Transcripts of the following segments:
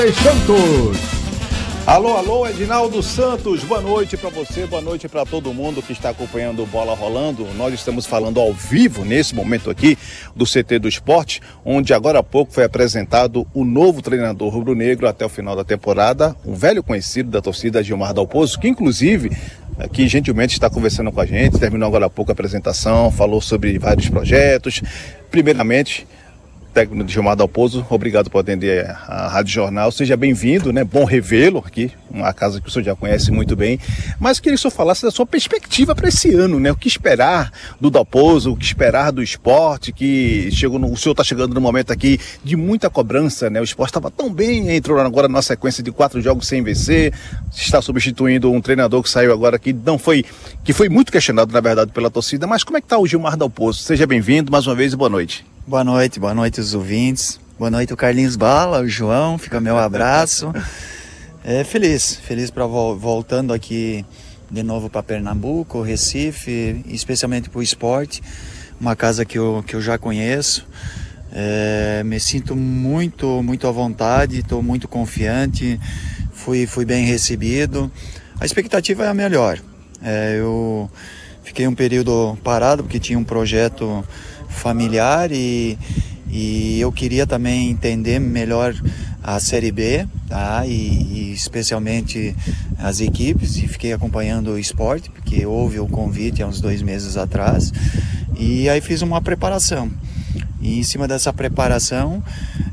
Santos. Alô, Edinaldo Santos, boa noite para você, boa noite para todo mundo que está acompanhando o Bola Rolando. Nós estamos falando ao vivo, nesse momento aqui, do CT do Esporte, onde agora há pouco foi apresentado o novo treinador rubro-negro até o final da temporada, um velho conhecido da torcida, Gilmar Dalpozo, que inclusive aqui gentilmente está conversando com a gente, terminou agora há pouco a apresentação, falou sobre vários projetos. Primeiramente, técnico Gilmar Dalpozo, obrigado por atender a Rádio Jornal, seja bem-vindo, né? Bom revê-lo aqui, uma casa que o senhor já conhece muito bem, mas queria que o senhor falasse da sua perspectiva para esse ano, né? O que esperar do Dalpozo, o que esperar do esporte, que o senhor está chegando no momento aqui de muita cobrança, né? O esporte estava tão bem, entrou agora numa sequência de 4 jogos sem vencer, está substituindo um treinador que saiu agora que foi muito questionado, na verdade, pela torcida, mas como é que está o Gilmar Dalpozo? Seja bem-vindo mais uma vez e boa noite. Boa noite os ouvintes, boa noite o Carlinhos Bala, o João, fica meu abraço. Feliz para voltando aqui de novo para Pernambuco, Recife, especialmente para o esporte, uma casa que eu já conheço. Me sinto muito à vontade, estou muito confiante, fui bem recebido, a expectativa é a melhor. Eu fiquei um período parado porque tinha um projeto familiar e eu queria também entender melhor a Série B, tá? E especialmente as equipes, e fiquei acompanhando o esporte porque houve o convite há uns 2 meses atrás, e aí fiz uma preparação, e em cima dessa preparação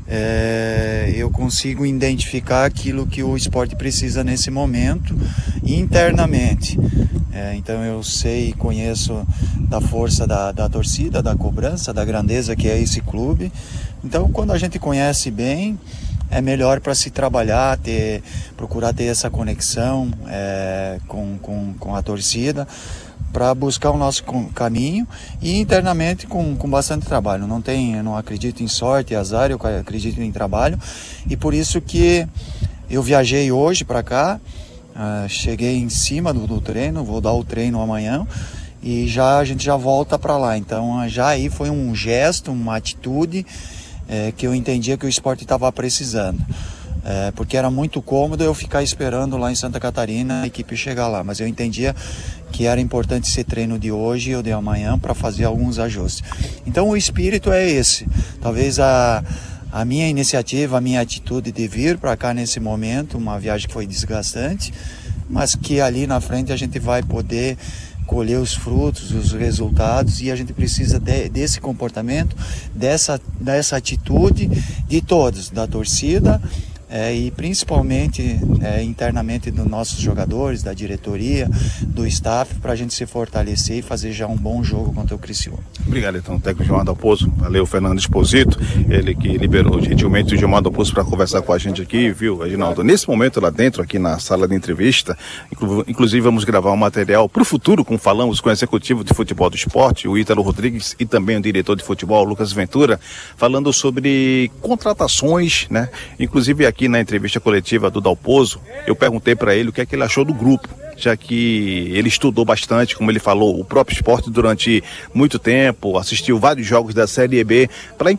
eu consigo identificar aquilo que o esporte precisa nesse momento internamente. Então eu sei e conheço da força da torcida, da cobrança, da grandeza que é esse clube. Então quando a gente conhece bem, é melhor para se trabalhar, procurar ter essa conexão com a torcida, para buscar o nosso caminho, e internamente com bastante trabalho. Eu não acredito em sorte e azar, eu acredito em trabalho, e por isso que eu viajei hoje para cá. Cheguei em cima do treino, vou dar o treino amanhã e a gente já volta para lá. Então já aí foi um gesto, uma atitude que eu entendia que o esporte estava precisando, porque era muito cômodo eu ficar esperando lá em Santa Catarina a equipe chegar lá, mas eu entendia que era importante esse treino de hoje e o de amanhã para fazer alguns ajustes. Então o espírito é esse, talvez a minha iniciativa, a minha atitude de vir para cá nesse momento, uma viagem que foi desgastante, mas que ali na frente a gente vai poder colher os frutos, os resultados, e a gente precisa desse comportamento, dessa atitude de todos, da torcida, e principalmente internamente dos nossos jogadores, da diretoria, do staff, para a gente se fortalecer e fazer já um bom jogo contra o Criciúma. Obrigado, então, técnico Gilmar Dalpozo. Valeu, Fernando Esposito, ele que liberou gentilmente o Gilmar Dalpozo para conversar com a gente aqui, viu, Edinaldo? Nesse momento lá dentro, aqui na sala de entrevista, inclusive vamos gravar um material para o futuro, como falamos com o executivo de futebol do esporte, o Ítalo Rodrigues, e também o diretor de futebol, Lucas Ventura, falando sobre contratações, né? Inclusive aqui na entrevista coletiva do Dalpozo, eu perguntei para ele o que é que ele achou do grupo, já que ele estudou bastante, como ele falou, o próprio esporte durante muito tempo, assistiu vários jogos da Série B, para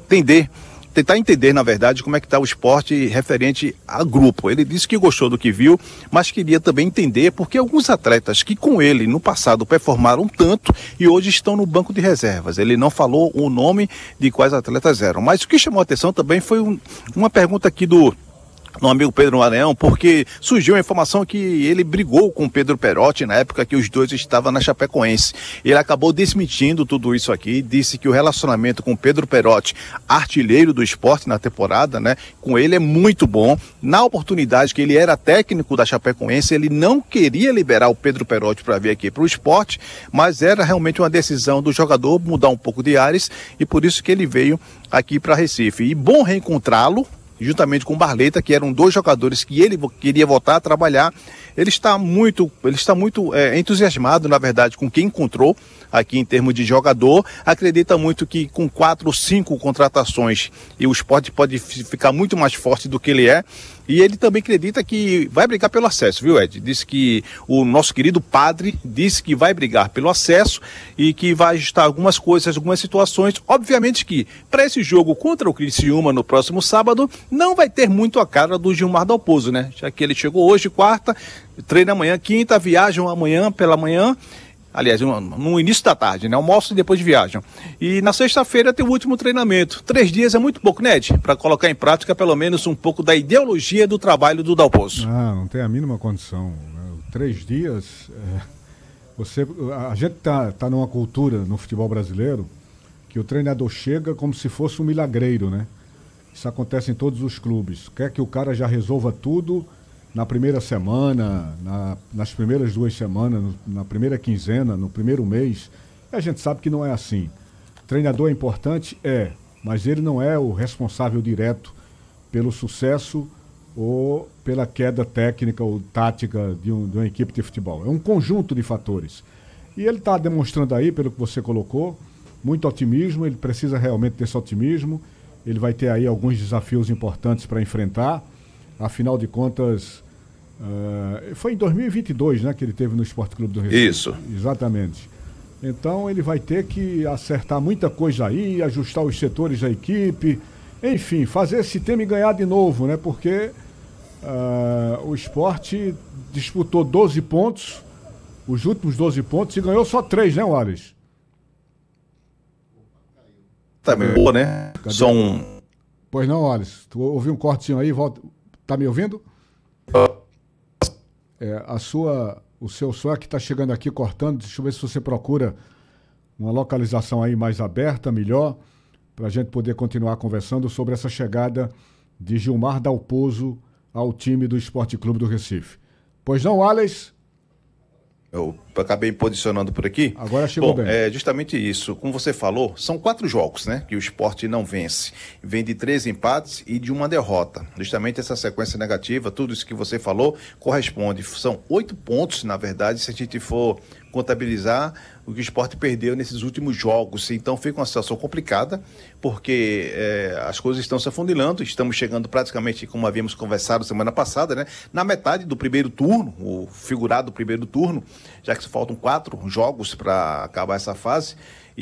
tentar entender, na verdade, como é que está o esporte referente a grupo. Ele disse que gostou do que viu, mas queria também entender porque alguns atletas que com ele no passado performaram tanto e hoje estão no banco de reservas. Ele não falou o nome de quais atletas eram, mas o que chamou a atenção também foi uma pergunta aqui do amigo Pedro Maranhão, porque surgiu a informação que ele brigou com o Pedro Perotti na época que os dois estavam na Chapecoense. Ele acabou desmentindo tudo isso aqui, disse que o relacionamento com o Pedro Perotti, artilheiro do esporte na temporada, né, com ele é muito bom. Na oportunidade que ele era técnico da Chapecoense, ele não queria liberar o Pedro Perotti para vir aqui para o esporte, mas era realmente uma decisão do jogador mudar um pouco de ares, e por isso que ele veio aqui para Recife. E bom reencontrá-lo, juntamente com o Barleta, que eram 2 jogadores que ele queria voltar a trabalhar. Ele está muito entusiasmado, na verdade, com quem encontrou aqui em termos de jogador. Acredita muito que com 4 ou 5 contratações e o esporte pode ficar muito mais forte do que ele é. E ele também acredita que vai brigar pelo acesso, viu, Ed? Disse que o nosso querido padre disse que vai brigar pelo acesso e que vai ajustar algumas coisas, algumas situações. Obviamente que para esse jogo contra o Criciúma no próximo sábado, não vai ter muito a cara do Gilmar Dalpozo, né? Já que ele chegou hoje, quarta, treina amanhã, quinta, viajam amanhã pela manhã. Aliás, no início da tarde, né? Almoço e depois viajam. E na sexta-feira tem o último treinamento. 3 dias é muito pouco, né, Ed? Para colocar em prática pelo menos um pouco da ideologia do trabalho do Dalpozo. Não tem a mínima condição. 3 dias... A gente tá numa cultura no futebol brasileiro que o treinador chega como se fosse um milagreiro, né? Isso acontece em todos os clubes. Quer que o cara já resolva tudo na primeira semana, nas primeiras 2 semanas, na primeira quinzena, no primeiro mês. E a gente sabe que não é assim. Treinador é importante? Mas ele não é o responsável direto pelo sucesso ou pela queda técnica ou tática de uma equipe de futebol. É um conjunto de fatores. E ele está demonstrando aí, pelo que você colocou, muito otimismo. Ele precisa realmente desse otimismo. Ele vai ter aí alguns desafios importantes para enfrentar. Afinal de contas, foi em 2022, né, que ele teve no Sport Clube do Recife. Isso. Exatamente. Então ele vai ter que acertar muita coisa aí, ajustar os setores da equipe, enfim, fazer esse time ganhar de novo, né? Porque o Sport disputou 12 pontos, os últimos 12 pontos, e ganhou só 3, né, Wallace? Tá meio boa, né? Pois não, Wallace. Tu ouviu um cortezinho aí, volta. Tá me ouvindo? O seu som que tá chegando aqui cortando. Deixa eu ver se você procura uma localização aí mais aberta, melhor, para a gente poder continuar conversando sobre essa chegada de Gilmar Dalpozo ao time do Sport Clube do Recife. Pois não, Wallace? Eu acabei posicionando por aqui. Agora chegou bem. É justamente isso. Como você falou, são 4 jogos, né, que o Sport não vence. Vem de 3 empates e de 1 derrota. Justamente essa sequência negativa, tudo isso que você falou, corresponde. São 8 pontos, na verdade, se a gente for contabilizar o que o Sport perdeu nesses últimos jogos. Então fica uma situação complicada, porque as coisas estão se afunilando. Estamos chegando praticamente, como havíamos conversado semana passada, né, na metade do primeiro turno, o figurado primeiro turno, já que faltam 4 jogos para acabar essa fase.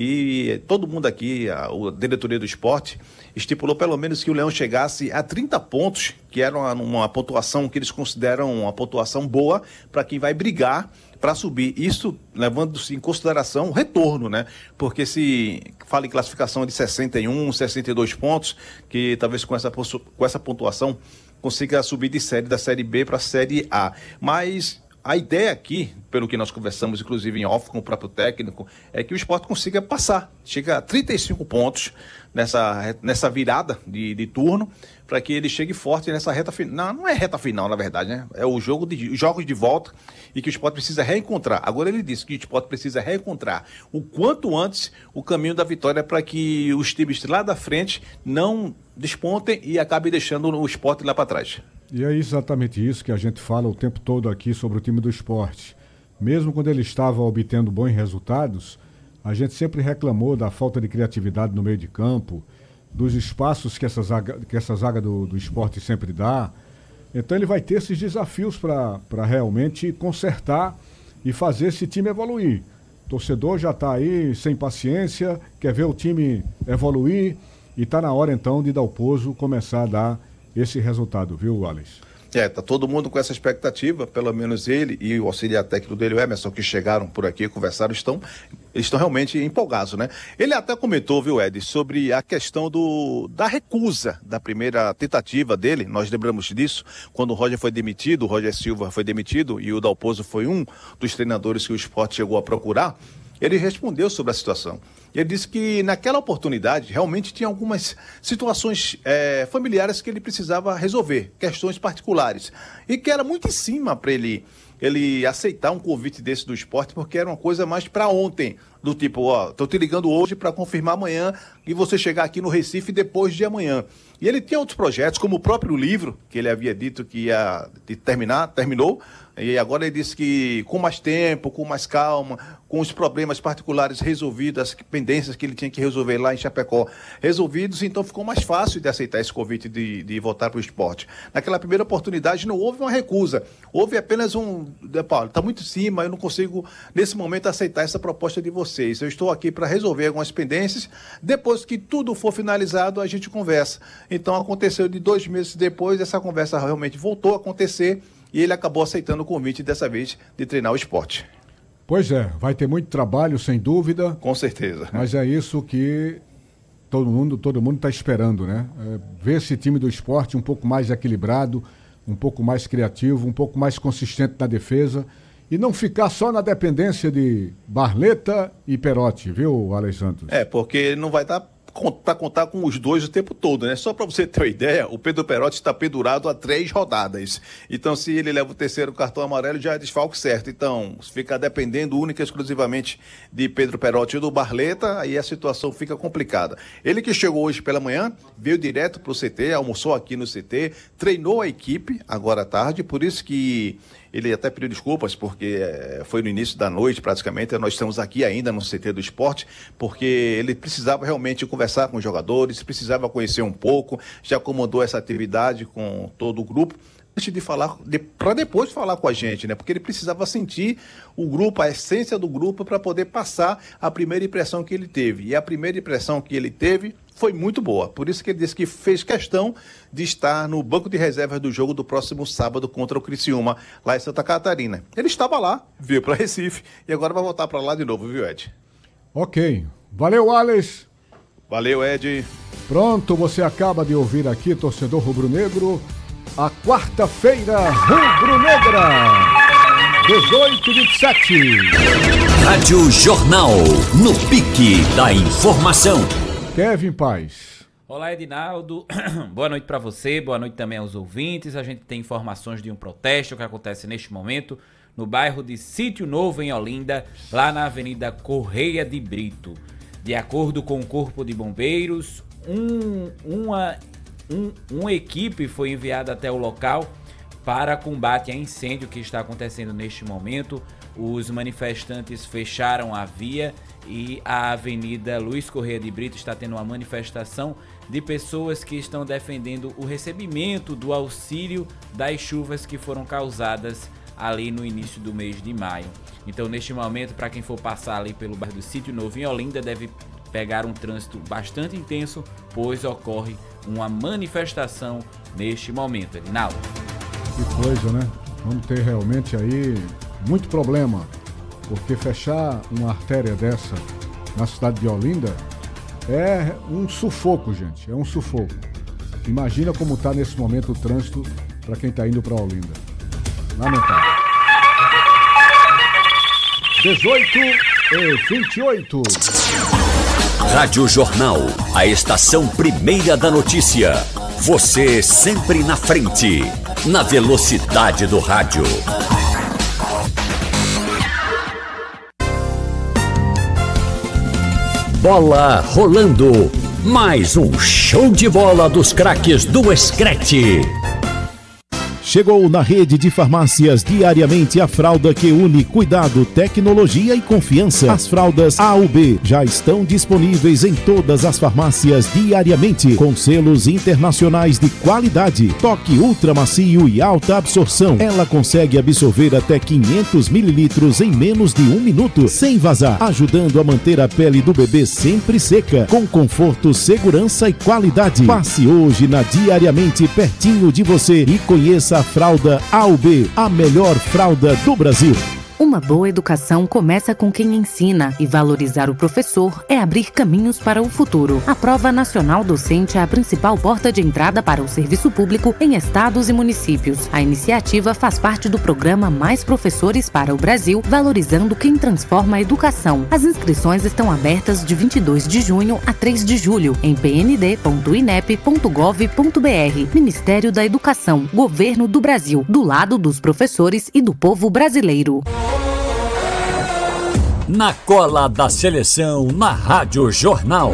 E todo mundo aqui, a diretoria do Sport, estipulou pelo menos que o Leão chegasse a 30 pontos, que era uma pontuação que eles consideram uma pontuação boa para quem vai brigar para subir. Isso levando-se em consideração o retorno, né? Porque se fala em classificação de 61, 62 pontos, que talvez com essa pontuação consiga subir de série, da Série B para a Série A. Mas a ideia aqui, pelo que nós conversamos, inclusive em off com o próprio técnico, é que o Sport consiga passar. Chega a 35 pontos nessa virada de turno, para que ele chegue forte nessa reta final. Não é reta final, na verdade, né? É os jogos de volta e que o Sport precisa reencontrar. Agora ele disse que o Sport precisa reencontrar o quanto antes o caminho da vitória, para que os times lá da frente não despontem e acabem deixando o Sport lá para trás. E é exatamente isso que a gente fala o tempo todo aqui sobre o time do Sport. Mesmo quando ele estava obtendo bons resultados, a gente sempre reclamou da falta de criatividade no meio de campo, dos espaços que essa zaga do Sport sempre dá. Então ele vai ter esses desafios para realmente consertar e fazer esse time evoluir. O torcedor já está aí sem paciência, quer ver o time evoluir, e está na hora então de Dalpozo começar a dar esse resultado, viu, Wallace? Tá todo mundo com essa expectativa, pelo menos ele e o auxiliar técnico dele, o Emerson, que chegaram por aqui, conversaram, eles estão realmente empolgados, né? Ele até comentou, viu, Ed, sobre a questão da recusa da primeira tentativa dele. Nós lembramos disso, quando o Roger Silva foi demitido e o Dalpozo foi um dos treinadores que o Sport chegou a procurar. Ele respondeu sobre a situação. Ele disse que naquela oportunidade realmente tinha algumas situações familiares que ele precisava resolver, questões particulares, e que era muito em cima para ele aceitar um convite desse do Sport, porque era uma coisa mais para ontem. do tipo, ó, tô te ligando hoje para confirmar amanhã e você chegar aqui no Recife depois de amanhã. E ele tinha outros projetos, como o próprio livro, que ele havia dito que ia terminou, e agora ele disse que com mais tempo, com mais calma, com os problemas particulares resolvidos, as pendências que ele tinha que resolver lá em Chapecó resolvidos, então ficou mais fácil de aceitar esse convite de voltar para o esporte. Naquela primeira oportunidade não houve uma recusa, houve apenas Paulo, está muito em cima, eu não consigo nesse momento aceitar essa proposta de vocês, eu estou aqui para resolver algumas pendências, depois que tudo for finalizado a gente conversa. Então aconteceu de 2 meses depois, essa conversa realmente voltou a acontecer e ele acabou aceitando o convite dessa vez de treinar o esporte. Pois é, vai ter muito trabalho, sem dúvida. Com certeza. Mas é isso que todo mundo está esperando, né? Ver esse time do esporte um pouco mais equilibrado, um pouco mais criativo, um pouco mais consistente na defesa e não ficar só na dependência de Barleta e Perotti, viu, Alexandre? Porque não vai dar para contar com os dois o tempo todo, né? Só para você ter uma ideia, o Pedro Perotti está pendurado há 3 rodadas. Então, se ele leva o 3º cartão amarelo, já é desfalque certo. Então, se ficar dependendo única e exclusivamente de Pedro Perotti e do Barleta, aí a situação fica complicada. Ele que chegou hoje pela manhã, veio direto para o CT, almoçou aqui no CT, treinou a equipe agora à tarde, por isso que ele até pediu desculpas, porque foi no início da noite, praticamente, nós estamos aqui ainda no CT do esporte, porque ele precisava realmente conversar com os jogadores, precisava conhecer um pouco, já comandou essa atividade com todo o grupo, antes de falar, para depois falar com a gente, né? Porque ele precisava sentir o grupo, a essência do grupo, para poder passar a primeira impressão que ele teve. E a primeira impressão que ele teve foi muito boa. Por isso que ele disse que fez questão de estar no banco de reservas do jogo do próximo sábado contra o Criciúma, lá em Santa Catarina. Ele estava lá, veio para Recife e agora vai voltar para lá de novo, viu, Ed? Ok. Valeu, Alex. Valeu, Ed. Pronto, você acaba de ouvir aqui, torcedor rubro-negro, a quarta-feira rubro-negra, 18h27. Rádio Jornal, no pique da informação. Kevin Paz. Olá, Edinaldo. Boa noite para você, boa noite também aos ouvintes. A gente tem informações de um protesto que acontece neste momento no bairro de Sítio Novo, em Olinda, lá na Avenida Correia de Brito. De acordo com o Corpo de Bombeiros, uma equipe foi enviada até o local para combate a incêndio que está acontecendo neste momento. Os manifestantes fecharam a via e a Avenida Luiz Correia de Brito está tendo uma manifestação de pessoas que estão defendendo o recebimento do auxílio das chuvas que foram causadas ali no início do mês de maio. Então, neste momento, para quem for passar ali pelo bairro do Sítio Novo em Olinda, deve pegar um trânsito bastante intenso, pois ocorre uma manifestação neste momento, Edinaldo. Que coisa, né? Vamos ter realmente aí muito problema, porque fechar uma artéria dessa na cidade de Olinda é um sufoco, gente, é um sufoco. Imagina como está nesse momento o trânsito para quem está indo para Olinda. Lamentável. 18h28. Rádio Jornal, a estação primeira da notícia. Você sempre na frente, na velocidade do rádio. Bola rolando. Mais um show de bola dos craques do Screte. Chegou na rede de farmácias diariamente a fralda que une cuidado, tecnologia e confiança. As fraldas A/B já estão disponíveis em todas as farmácias diariamente, com selos internacionais de qualidade. Toque ultra macio e alta absorção. Ela consegue absorver até 500 mililitros em menos de 1 minuto, sem vazar, ajudando a manter a pele do bebê sempre seca, com conforto, segurança e qualidade. Passe hoje na Diariamente pertinho de você e conheça a fralda A/B, a melhor fralda do Brasil. Uma boa educação começa com quem ensina, e valorizar o professor é abrir caminhos para o futuro. A Prova Nacional Docente é a principal porta de entrada para o serviço público em estados e municípios. A iniciativa faz parte do programa Mais Professores para o Brasil, valorizando quem transforma a educação. As inscrições estão abertas de 22 de junho a 3 de julho em pnd.inep.gov.br. Ministério da Educação, Governo do Brasil, do lado dos professores e do povo brasileiro. Na cola da seleção, na Rádio Jornal.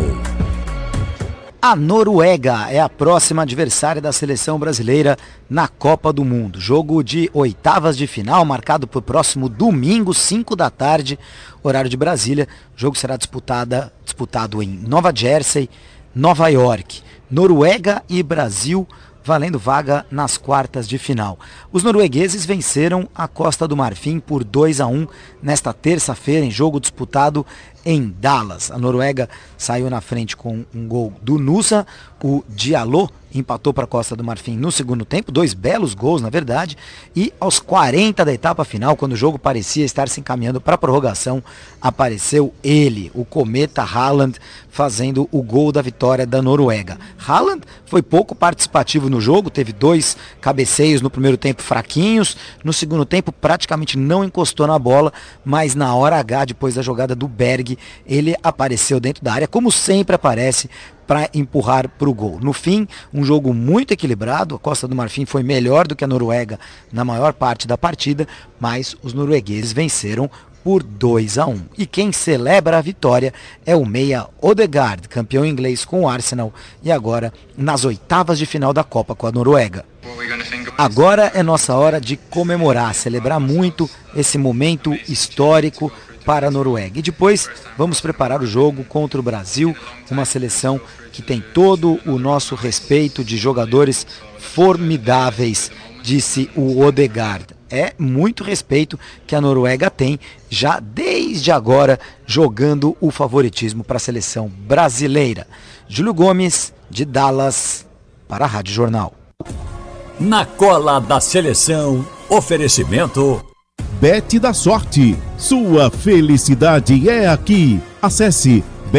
A Noruega é a próxima adversária da seleção brasileira na Copa do Mundo. Jogo de oitavas de final, marcado para o próximo domingo, 5 da tarde, horário de Brasília. O jogo será disputado em Nova Jersey, Nova York. Noruega e Brasil valendo vaga nas quartas de final. Os noruegueses venceram a Costa do Marfim por 2-1 nesta terça-feira, em jogo disputado em Dallas. A Noruega saiu na frente com um gol do Nusa. O Diallo empatou para a Costa do Marfim no segundo tempo, 2 belos gols na verdade, e aos 40 da etapa final, quando o jogo parecia estar se encaminhando para a prorrogação, apareceu ele, o cometa Haaland, fazendo o gol da vitória da Noruega. Haaland foi pouco participativo no jogo, teve 2 cabeceios no primeiro tempo fraquinhos, no segundo tempo praticamente não encostou na bola, mas na hora H, depois da jogada do Berg, ele apareceu dentro da área, como sempre aparece, para empurrar para o gol. No fim, um jogo muito equilibrado. A Costa do Marfim foi melhor do que a Noruega na maior parte da partida, mas os noruegueses venceram por 2-1. E quem celebra a vitória é o meia Odegaard, campeão inglês com o Arsenal e agora nas oitavas de final da Copa com a Noruega. Agora é nossa hora de comemorar, celebrar muito esse momento histórico para a Noruega. E depois vamos preparar o jogo contra o Brasil, uma seleção que tem todo o nosso respeito, de jogadores formidáveis, disse o Odegaard. É muito respeito que a Noruega tem, já desde agora, jogando o favoritismo para a seleção brasileira. Júlio Gomes, de Dallas, para a Rádio Jornal. Na cola da seleção, oferecimento Bet da Sorte. Sua felicidade é aqui. Acesse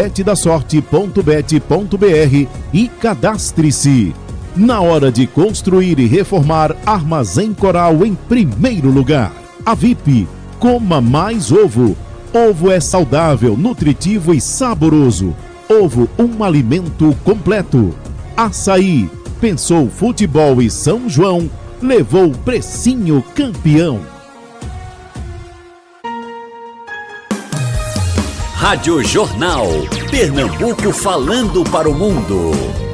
betdasorte.bet.br e cadastre-se. Na hora de construir e reformar, Armazém Coral em primeiro lugar. A VIP, coma mais ovo. Ovo é saudável, nutritivo e saboroso. Ovo, um alimento completo. Açaí, pensou futebol e São João, levou precinho campeão. Rádio Jornal. Pernambuco falando para o mundo.